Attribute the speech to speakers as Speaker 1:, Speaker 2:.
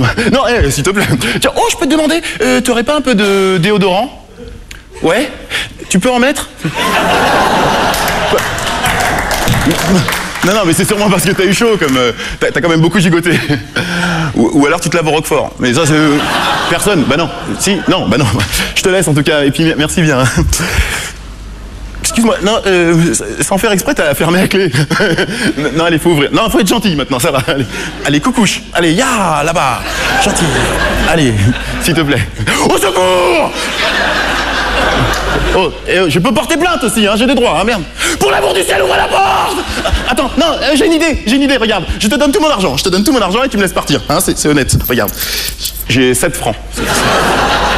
Speaker 1: Non, s'il te plaît. Tiens, oh, je peux te demander, t'aurais pas un peu de déodorant? Ouais? Tu peux en mettre? Non, mais c'est sûrement parce que t'as eu chaud, comme... t'as quand même beaucoup gigoté. Ou alors tu te laves au Roquefort. Mais ça, c'est... Personne. Bah non. Si, non, bah non. Je te laisse, en tout cas. Et puis, merci bien. Excuse-moi, non, sans faire exprès, t'as fermé la clé. Non, allez, faut ouvrir. Non, faut être gentil maintenant, ça va. Allez, coucouche. Allez, ya, là-bas. Gentil. Allez, s'il te plaît. Au secours! Oh, je peux porter plainte aussi, hein, j'ai des droits, hein, merde. Pour l'amour du ciel, ouvre la porte! Attends, non, j'ai une idée, regarde. Je te donne tout mon argent et tu me laisses partir, hein, c'est honnête, regarde. J'ai 7 francs.